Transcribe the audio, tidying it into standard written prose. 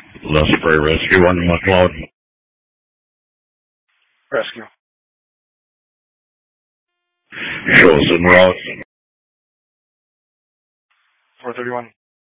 Let's Prairie Rescue 1 McLeod. Rescue. Shows en route. 431.